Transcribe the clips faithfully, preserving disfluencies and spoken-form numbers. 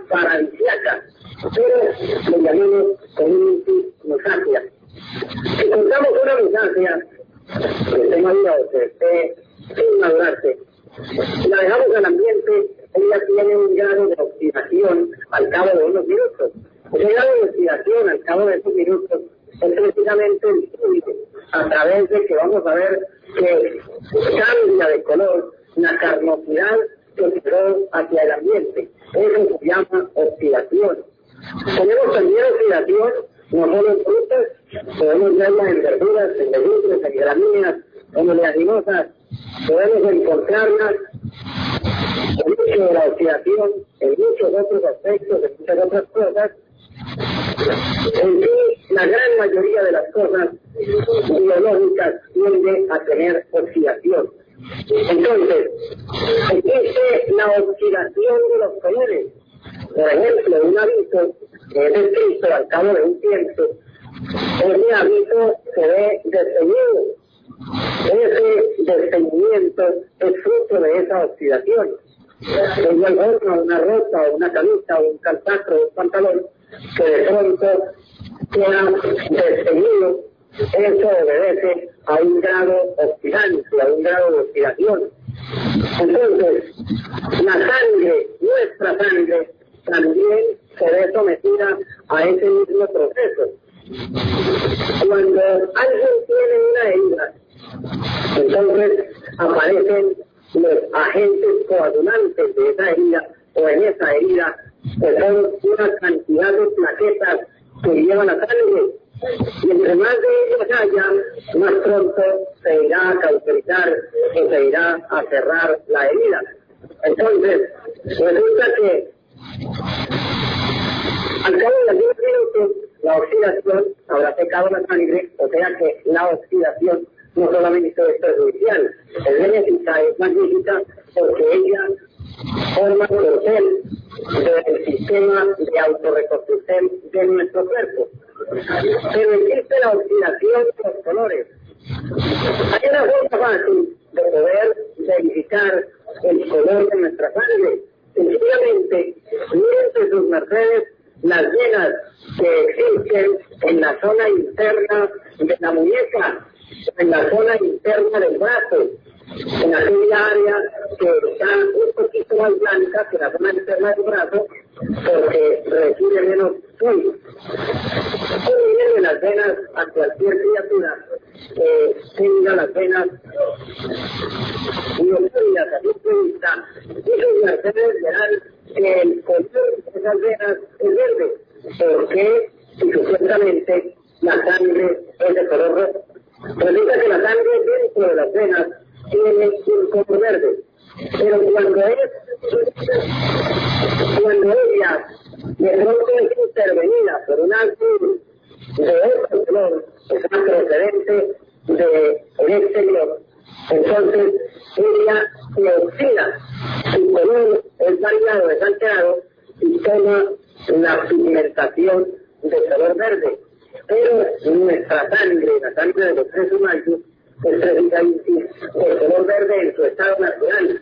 paradisíaca, pero lo llamamos community musacia. Si contamos una musacia que esté madura o que esté sin madurarse, si la dejamos al ambiente, ella tiene un grado de oxidación al cabo de unos minutos. Ese grado de oxidación al cabo de esos minutos es precisamente el fluido, a través de que vamos a ver que cambia de color la carnosidad que quedó hacia el ambiente. Eso se llama oxidación. Tenemos también oxidación no solo en frutas, podemos verla en verduras, en legumbres, en gramíneas, en oleaginosas, podemos encontrarlas en mucho de la oxidación, en muchos otros aspectos, en muchas otras cosas. En sí, la gran mayoría de las cosas biológicas tiende a tener oxidación. Entonces, existe la oxidación de los colores. Por ejemplo, un hábito que es descrito al cabo de un tiempo, ese hábito se ve desteñido. Ese desteñimiento es fruto de esa oxidación. De igual forma, una ropa, una camisa, un calzado, un pantalón, que de pronto queda desteñido, eso obedece a un grado oxidante, a un grado de oxidación. Entonces, la sangre, nuestra sangre, también se ve sometida a ese mismo proceso. Cuando alguien tiene una herida, entonces aparecen los agentes coagulantes de esa herida, o en esa herida, que son una cantidad de plaquetas que llevan la sangre. Y entre más de ellos haya, más pronto se irá a cauterizar o se irá a cerrar la herida. Entonces, resulta que al cabo de algunos minutos, la oxidación habrá secado la sangre, o sea que la oxidación no solamente es perjudicial, es benéfica, es magnífica, porque ella forma el corcel del sistema de autorreconstrucción de nuestro cuerpo. Pero existe la oxidación de los colores. Hay una forma fácil de poder verificar el color de nuestra sangre. Sencillamente, miren sus mercedes las venas que existen en la zona interna de la muñeca, en la zona interna del brazo, en aquella área que está un poquito más blanca que la zona interna del brazo, porque recibe menos fluido. Miren de las venas a cualquier criatura que tenga las venas biofluidas a simple vista, y sus mercedes verán que el color de esas venas es verde, porque si supuestamente la sangre es de color rojo. Resulta que la sangre dentro de las venas tiene un color verde, pero cuando es cuando ella de pronto es intervenida por un azul de otro color que es procedente de el exterior, entonces ella se oxida, su color es variado, es alterado y toma la pigmentación de color verde. Pero nuestra sangre, la sangre de los seres humanos, es precisamente de color verde en su estado natural.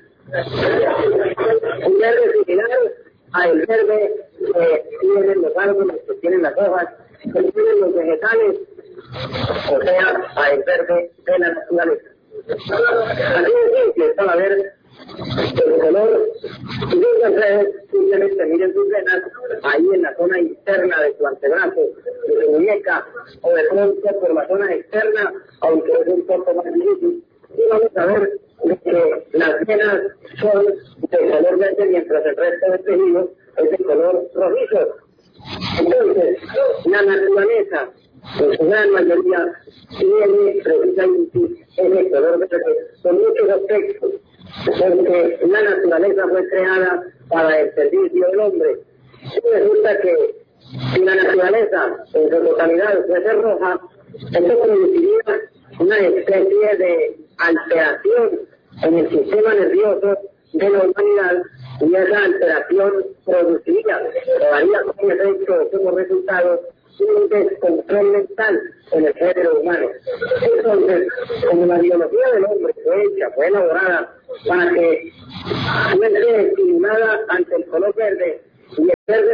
Un verde similar al verde que tienen los árboles, que tienen las hojas, que tienen los vegetales, o sea, al verde de la naturaleza. Así de simple, para ver el color de las redes, simplemente miren sus venas, ahí en la zona interna de su antebrazo, de su muñeca, o de pronto por la zona externa, aunque es un poco más difícil, y vamos a ver que las venas son de color verde, mientras el resto del tejido es de color rojizo. Entonces, la naturaleza, en su gran mayoría, tiene precisamente ese color verde, con muchos aspectos, porque la naturaleza fue creada para el servicio del hombre. Y resulta que si la naturaleza en su totalidad fuese roja, esto produciría una especie de alteración en el sistema nervioso de la humanidad, y esa alteración produciría, o daría como efecto, como resultado, un descontrol mental en el género humano. Entonces, como la biología del hombre fue hecha, fue elaborada para que fuese estimulada ante el color verde, y el verde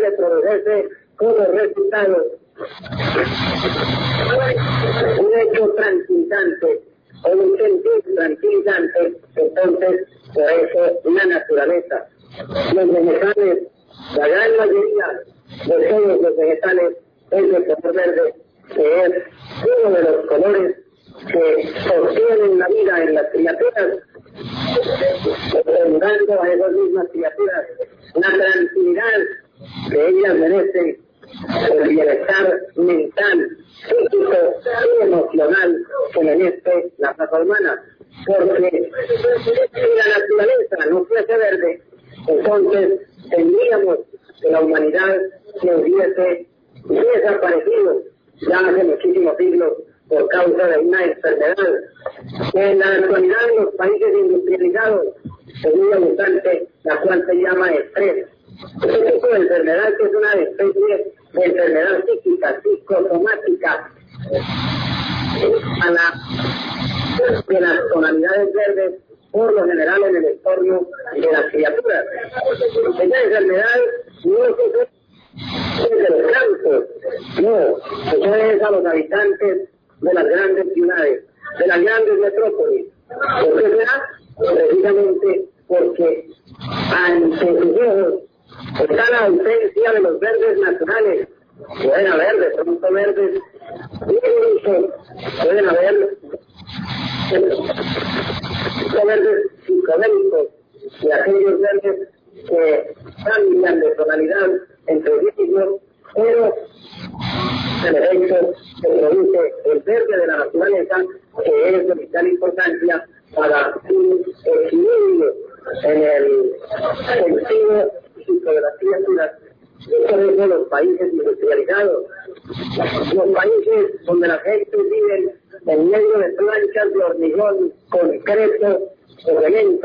que ellas merecen el bienestar mental, físico y emocional que merece la raza humana. Porque si la naturaleza no fuese verde, entonces tendríamos que la humanidad se hubiese desaparecido ya hace muchísimos siglos por causa de una enfermedad. En la actualidad en los países industrializados es muy abundante, la cual se llama estrés. Este tipo de enfermedad que es una especie de enfermedad psíquica, psicosomática, a la, de las tonalidades verdes, por lo general en el entorno de las criaturas. Esta enfermedad no es de los campos, no, eso es a los habitantes de las grandes ciudades, de las grandes metrópolis. ¿Por qué será? Precisamente porque ante sus ojos está la ausencia de los verdes naturales. Pueden haber de pronto verdes incluso pueden haber verdes psicodélicos y aquellos verdes que cambian de tonalidad entre sí mismos, pero en efecto se produce el verde de la naturaleza, que es de vital importancia para un equilibrio en el sentido físico de las criaturas. Por eso los países industrializados, los países donde la gente vive en medio de planchas de hormigón, concreto o cemento,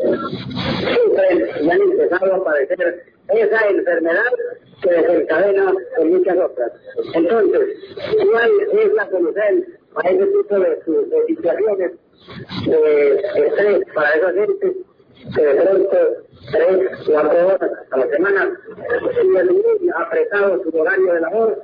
sufren y han empezado a padecer esa enfermedad que desencadena con muchas otras. Entonces, ¿cuál es la solución a ese tipo de, de situaciones de estrés para esa gente que de pronto tres, cuatro horas a la semana siguen muy apretado su horario de labor,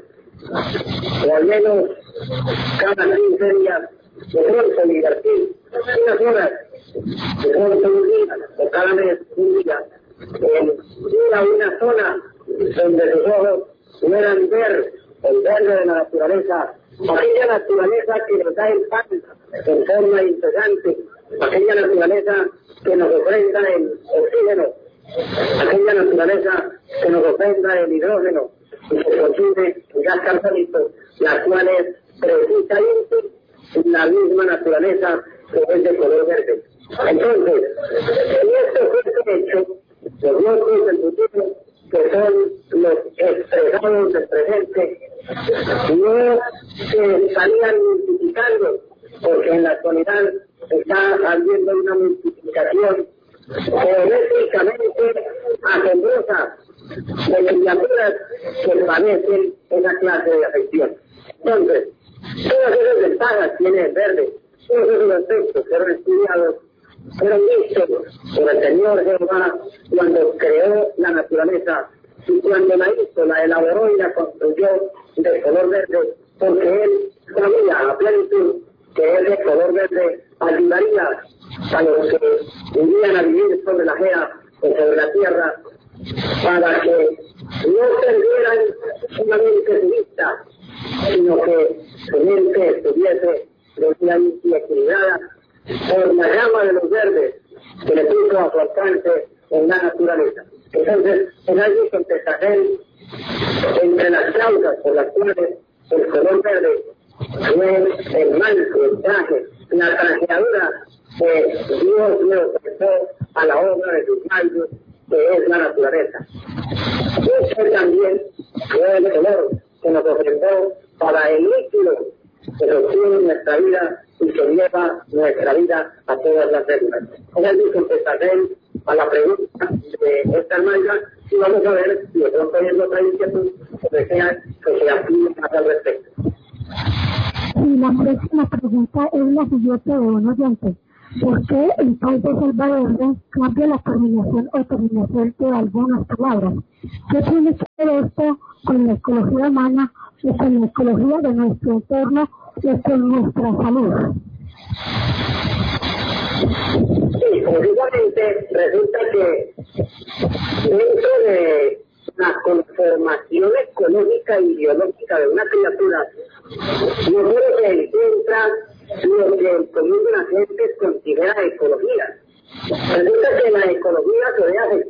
o al menos cada quince días de pronto invertir unas horas, de pronto un día, o cada mes un día, en ir a una zona donde sus ojos puedan ver el verde de la naturaleza, aquella naturaleza que nos da el pan en forma incesante, aquella naturaleza que nos ofrenda el oxígeno, aquella naturaleza que nos ofrenda el hidrógeno y que consume el gas carbónico, la cual es precisamente la misma naturaleza que es de color verde. Entonces, si esto fuese hecho, los locos del futuro, que son los expresados del presente, no se estarían multiplicando, porque en la actualidad está habiendo una multiplicación geométricamente asombrosa de criaturas que padecen esa clase de afección. Entonces, todas esas ventajas tiene el verde, todos esos aspectos fueron estudiados, fueron vistos por el Señor Jehová cuando creó la naturaleza y cuando la hizo, la elaboró y la construyó de color verde, porque Él sabía a plenitud que es de color verde ayudaría a los que irían a vivir sobre la Gea o sobre la tierra, para que no perdieran solamente su vista, sino que su mente estuviese debidamente equilibrada por la llama de los verdes que le puso a su alcance en la naturaleza. Entonces, en allí contestaré entre las causas por las cuales el color verde es el manto, el traje, la trajeadura que Dios le ofreció a la obra de sus manos, que es la naturaleza. Este también fue el color que nos ofreció para el líquido que sostiene nuestra vida y que lleva nuestra vida a todas las células. En allí contestaré a la pregunta de esta hermana y vamos a ver si de pronto hay otra inquietud o desea que se amplíe más al respecto. Y la próxima pregunta es la siguiente de un oyente. ¿Por qué el país de Salvador cambia la terminación o terminación de algunas palabras? ¿Qué tiene que ver esto con la ecología humana y con la ecología de nuestro entorno y con nuestra salud? Sí, precisamente resulta que dentro de la conformación ecológica y biológica de una criatura, yo creo que encuentra lo que el común de la gente considera ecología. Resulta que la ecología se ve afectada